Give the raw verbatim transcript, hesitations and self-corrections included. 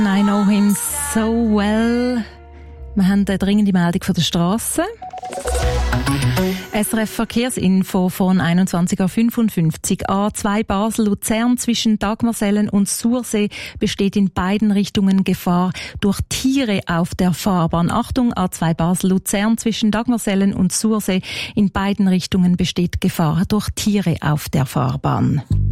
I know him so well. Wir haben eine dringende Meldung von der Strasse. S R F Verkehrsinfo von einundzwanzig Uhr fünfundfünfzig. A zwei Basel-Luzern zwischen Dagmersellen und Sursee besteht in beiden Richtungen Gefahr durch Tiere auf der Fahrbahn. Achtung, A zwei Basel-Luzern zwischen Dagmersellen und Sursee in beiden Richtungen besteht Gefahr durch Tiere auf der Fahrbahn.